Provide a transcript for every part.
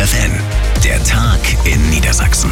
FFN, der Tag in Niedersachsen.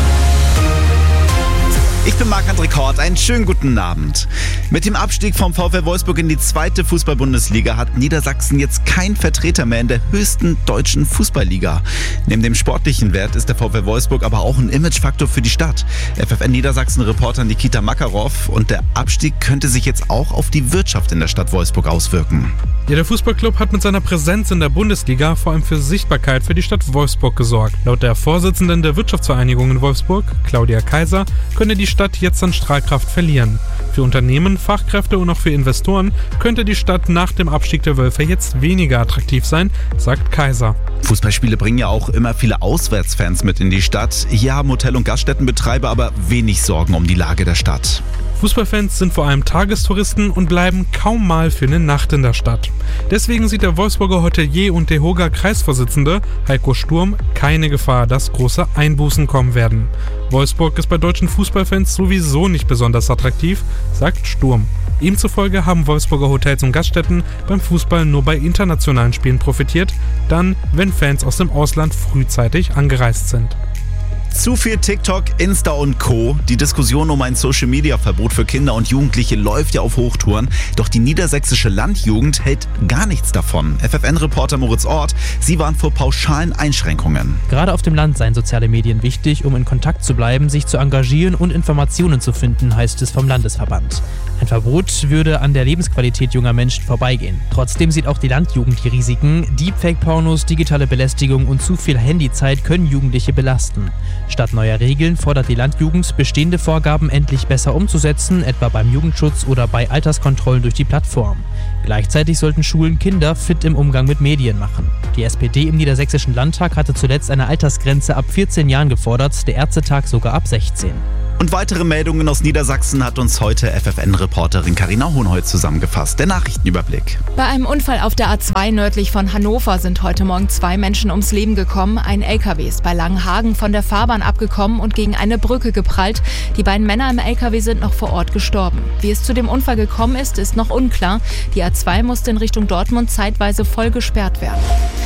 Ich bin Marc-André Kort, einen schönen guten Abend. Mit dem Abstieg vom VfL Wolfsburg in die 2. Fußball-Bundesliga hat Niedersachsen jetzt keinen Vertreter mehr in der höchsten deutschen Fußballliga. Neben dem sportlichen Wert ist der VfL Wolfsburg aber auch ein Imagefaktor für die Stadt. FFN Niedersachsen-Reporter Nikita Makarov, und der Abstieg könnte sich jetzt auch auf die Wirtschaft in der Stadt Wolfsburg auswirken. Ja, der Fußballclub hat mit seiner Präsenz in der Bundesliga vor allem für Sichtbarkeit für die Stadt Wolfsburg gesorgt. Laut der Vorsitzenden der Wirtschaftsvereinigung in Wolfsburg, Claudia Kaiser, könne die Stadt jetzt an Strahlkraft verlieren. Für Unternehmen, Fachkräfte und auch für Investoren könnte die Stadt nach dem Abstieg der Wölfe jetzt weniger attraktiv sein, sagt Kaiser. Fußballspiele bringen ja auch immer viele Auswärtsfans mit in die Stadt. Hier haben Hotel- und Gaststättenbetreiber aber wenig Sorgen um die Lage der Stadt. Fußballfans sind vor allem Tagestouristen und bleiben kaum mal für eine Nacht in der Stadt. Deswegen sieht der Wolfsburger Hotelier und DEHOGA Kreisvorsitzende Heiko Sturm keine Gefahr, dass große Einbußen kommen werden. Wolfsburg ist bei deutschen Fußballfans sowieso nicht besonders attraktiv, sagt Sturm. Ihm zufolge haben Wolfsburger Hotels und Gaststätten beim Fußball nur bei internationalen Spielen profitiert, dann, wenn Fans aus dem Ausland frühzeitig angereist sind. Zu viel TikTok, Insta und Co. Die Diskussion um ein Social-Media-Verbot für Kinder und Jugendliche läuft ja auf Hochtouren. Doch die niedersächsische Landjugend hält gar nichts davon. FFN-Reporter Moritz Ort, sie warnt vor pauschalen Einschränkungen. Gerade auf dem Land seien soziale Medien wichtig, um in Kontakt zu bleiben, sich zu engagieren und Informationen zu finden, heißt es vom Landesverband. Ein Verbot würde an der Lebensqualität junger Menschen vorbeigehen. Trotzdem sieht auch die Landjugend die Risiken. Deepfake-Pornos, digitale Belästigung und zu viel Handyzeit können Jugendliche belasten. Statt neuer Regeln fordert die Landjugend, bestehende Vorgaben endlich besser umzusetzen, etwa beim Jugendschutz oder bei Alterskontrollen durch die Plattform. Gleichzeitig sollten Schulen Kinder fit im Umgang mit Medien machen. Die SPD im Niedersächsischen Landtag hatte zuletzt eine Altersgrenze ab 14 Jahren gefordert, der Ärztetag sogar ab 16. Und weitere Meldungen aus Niedersachsen hat uns heute FFN-Reporterin Carina Hohenholz zusammengefasst. Der Nachrichtenüberblick. Bei einem Unfall auf der A2 nördlich von Hannover sind heute Morgen 2 Menschen ums Leben gekommen. Ein LKW ist bei Langenhagen von der Fahrbahn abgekommen und gegen eine Brücke geprallt. Die beiden Männer im LKW sind noch vor Ort gestorben. Wie es zu dem Unfall gekommen ist, ist noch unklar. Die A2 musste in Richtung Dortmund zeitweise voll gesperrt werden.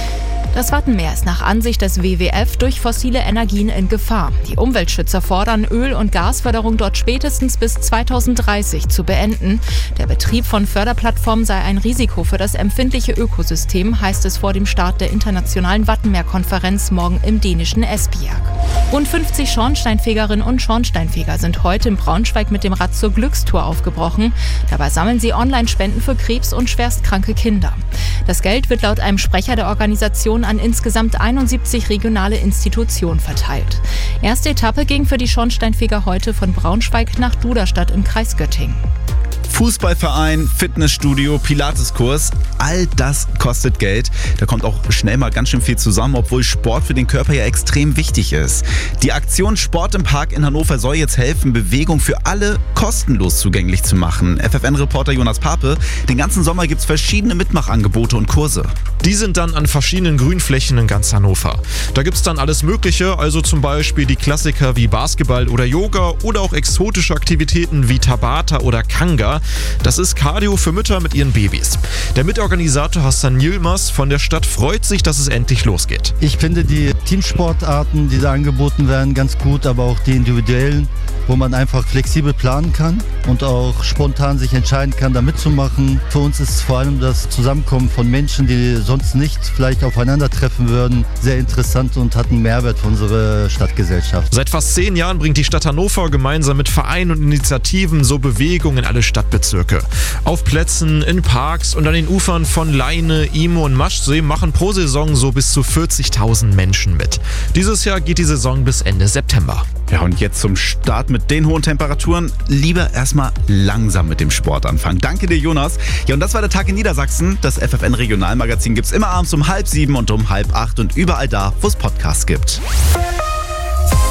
Das Wattenmeer ist nach Ansicht des WWF durch fossile Energien in Gefahr. Die Umweltschützer fordern, Öl- und Gasförderung dort spätestens bis 2030 zu beenden. Der Betrieb von Förderplattformen sei ein Risiko für das empfindliche Ökosystem, heißt es vor dem Start der internationalen Wattenmeer-Konferenz morgen im dänischen Esbjerg. Rund 50 Schornsteinfegerinnen und Schornsteinfeger sind heute in Braunschweig mit dem Rad zur Glückstour aufgebrochen. Dabei sammeln sie Online-Spenden für Krebs- und schwerstkranke Kinder. Das Geld wird laut einem Sprecher der Organisation an insgesamt 71 regionale Institutionen verteilt. Erste Etappe ging für die Schornsteinfeger heute von Braunschweig nach Duderstadt im Kreis Göttingen. Fußballverein, Fitnessstudio, Pilateskurs, all das kostet Geld. Da kommt auch schnell mal ganz schön viel zusammen, obwohl Sport für den Körper ja extrem wichtig ist. Die Aktion Sport im Park in Hannover soll jetzt helfen, Bewegung für alle kostenlos zugänglich zu machen. FFN-Reporter Jonas Pape, den ganzen Sommer gibt es verschiedene Mitmachangebote und Kurse. Die sind dann an verschiedenen Grünflächen in ganz Hannover. Da gibt es dann alles Mögliche, also zum Beispiel die Klassiker wie Basketball oder Yoga oder auch exotische Aktivitäten wie Tabata oder Kanga. Das ist Cardio für Mütter mit ihren Babys. Der Mitorganisator Hassan Yilmaz von der Stadt freut sich, dass es endlich losgeht. Ich finde die Teamsportarten, die da angeboten werden, ganz gut, aber auch die individuellen, wo man einfach flexibel planen kann und auch spontan sich entscheiden kann, da mitzumachen. Für uns ist vor allem das Zusammenkommen von Menschen, die sonst nicht vielleicht aufeinandertreffen würden, sehr interessant und hat einen Mehrwert für unsere Stadtgesellschaft. Seit fast 10 Jahren bringt die Stadt Hannover gemeinsam mit Vereinen und Initiativen so Bewegung in alle Stadtbezirke. Auf Plätzen, in Parks und an den Ufern von Leine, Imo und Maschsee machen pro Saison so bis zu 40.000 Menschen mit. Dieses Jahr geht die Saison bis Ende September. Ja, und jetzt zum Start mit den hohen Temperaturen. Lieber erstmal langsam mit dem Sport anfangen. Danke dir, Jonas. Ja, und das war der Tag in Niedersachsen. Das FFN Regionalmagazin gibt's immer abends um 7:30 und um 7:30 und überall da, wo es Podcasts gibt.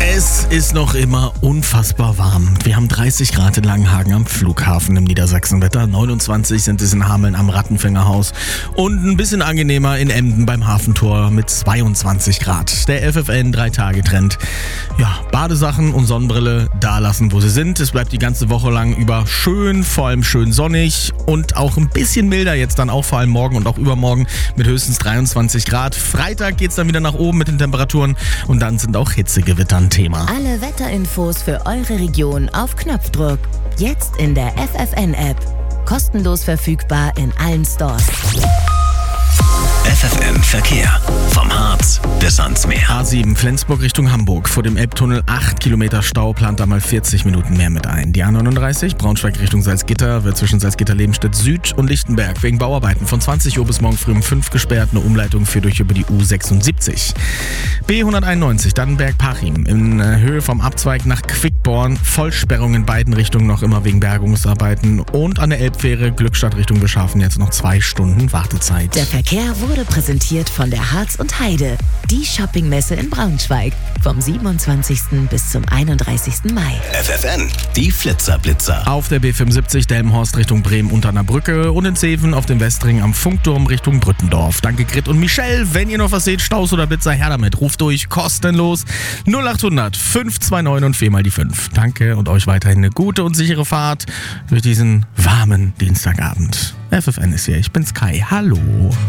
Es ist noch immer unfassbar warm. Wir haben 30 Grad in Langenhagen am Flughafen im Niedersachsenwetter. 29 sind es in Hameln am Rattenfängerhaus. Und ein bisschen angenehmer in Emden beim Hafentor mit 22 Grad. Der FFN 3-Tage-Trend. Ja, Badesachen und Sonnenbrille da lassen, wo sie sind. Es bleibt die ganze Woche lang über schön, vor allem schön sonnig und auch ein bisschen milder jetzt dann auch, vor allem morgen und auch übermorgen mit höchstens 23 Grad. Freitag geht's dann wieder nach oben mit den Temperaturen und dann sind auch Hitzegewitter ein Thema. Alle Wetterinfos für eure Region auf Knopfdruck. Jetzt in der FFN-App. Kostenlos verfügbar in allen Stores. FFN Verkehr. Vom Harz bis ans Meer. A7 Flensburg Richtung Hamburg. Vor dem Elbtunnel 8 Kilometer Stau, plant da mal 40 Minuten mehr mit ein. Die A39 Braunschweig Richtung Salzgitter wird zwischen Salzgitter-Lebenstedt Süd und Lichtenberg wegen Bauarbeiten von 20 Uhr bis morgen früh um 5 gesperrt. Eine Umleitung führt durch über die U76. B191 Dannenberg-Parchim in Höhe vom Abzweig nach Quickborn. Vollsperrung in beiden Richtungen noch immer wegen Bergungsarbeiten. Und an der Elbfähre Glückstadt Richtung Bischhafen jetzt noch 2 Stunden Wartezeit. Der Verkehr wurde präsentiert von der Harz und Heide, die Shoppingmesse in Braunschweig, vom 27. bis zum 31. Mai. FFN, die Flitzer-Blitzer. Auf der B75 Delmenhorst Richtung Bremen unter einer Brücke und in Zeven auf dem Westring am Funkturm Richtung Brüttendorf. Danke Grit und Michelle. Wenn ihr noch was seht, Staus oder Blitzer, her damit. Ruft durch, kostenlos 0800 529 und 4 mal die 5. Danke und euch weiterhin eine gute und sichere Fahrt durch diesen warmen Dienstagabend. FFN ist hier, ich bin's Kai. Hallo.